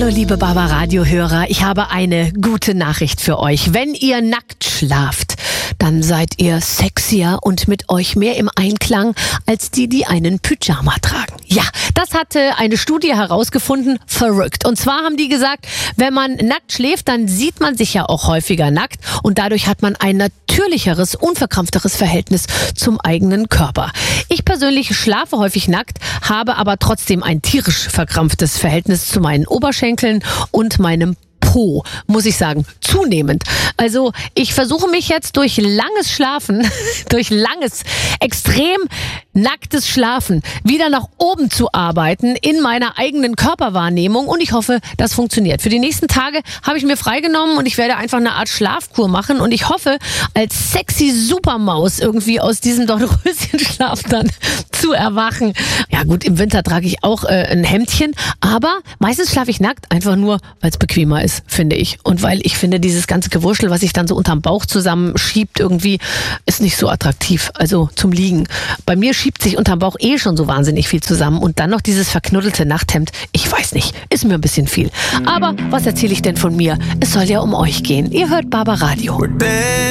Hallo liebe Barbaradio-Hörer, ich habe eine gute Nachricht für euch. Wenn ihr nackt schlaft, dann seid ihr sexier und mit euch mehr im Einklang als die einen Pyjama tragen. Ja, das hatte eine Studie herausgefunden, verrückt. Und zwar haben die gesagt, wenn man nackt schläft, dann sieht man sich ja auch häufiger nackt und dadurch hat man ein natürlicheres, unverkrampfteres Verhältnis zum eigenen Körper. Ich persönlich schlafe häufig nackt, habe aber trotzdem ein tierisch verkrampftes Verhältnis zu meinen Oberschenkeln und meinem Po, muss ich sagen, zunehmend. Also ich versuche mich jetzt durch langes Schlafen, durch langes, extrem nacktes Schlafen wieder nach oben zu arbeiten in meiner eigenen Körperwahrnehmung und ich hoffe, das funktioniert. Für die nächsten Tage habe ich mir freigenommen und ich werde einfach eine Art Schlafkur machen und ich hoffe, als sexy Supermaus irgendwie aus diesem Dornröschenschlaf dann zu erwachen. Ja gut, im Winter trage ich auch ein Hemdchen, aber meistens schlafe ich nackt, einfach nur, weil es bequemer ist, finde ich. Und weil ich finde, dieses ganze Gewurschtel, was sich dann so unterm Bauch zusammenschiebt, irgendwie ist nicht so attraktiv, also zum Liegen. Bei mir schiebt sich unterm Bauch schon so wahnsinnig viel zusammen und dann noch dieses verknuddelte Nachthemd, ich weiß nicht, ist mir ein bisschen viel. Aber was erzähle ich denn von mir? Es soll ja um euch gehen. Ihr hört Barbaradio.